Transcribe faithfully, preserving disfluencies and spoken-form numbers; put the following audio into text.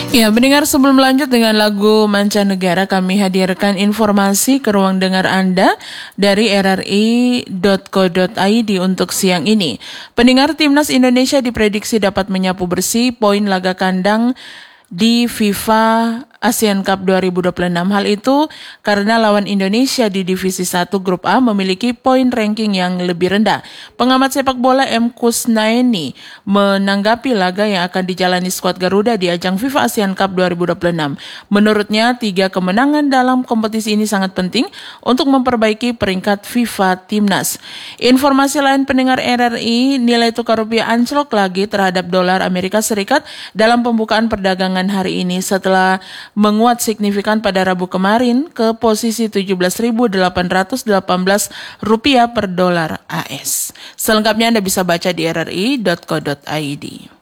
Ya, pendengar, sebelum lanjut dengan lagu mancanegara, kami hadirkan informasi ke ruang dengar Anda dari r r i dot co dot i d untuk siang ini. Pendengar, Timnas Indonesia diprediksi dapat menyapu bersih poin laga kandang di FIFA ASEAN Cup dua ribu dua puluh enam. Hal itu karena lawan Indonesia di Divisi satu Grup A memiliki poin ranking yang lebih rendah. Pengamat sepak bola M. Kusnaini menanggapi laga yang akan dijalani skuad Garuda di ajang FIFA ASEAN Cup dua ribu dua puluh enam. Menurutnya, tiga kemenangan dalam kompetisi ini sangat penting untuk memperbaiki peringkat FIFA Timnas. Informasi lain, pendengar R R I, nilai tukar rupiah anjlok lagi terhadap dolar Amerika Serikat dalam pembukaan perdagangan hari ini setelah menguat signifikan pada Rabu kemarin ke posisi tujuh belas ribu delapan ratus delapan belas rupiah per dolar A S. Selengkapnya Anda bisa baca di r r i dot co dot i d.